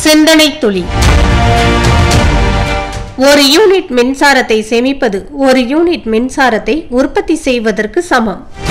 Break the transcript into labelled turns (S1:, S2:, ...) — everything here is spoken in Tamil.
S1: சிந்தனை துளி. ஒரு யூனிட் மின்சாரத்தை சேமிப்பது ஒரு யூனிட் மின்சாரத்தை உற்பத்தி செய்வதற்கு சமம்.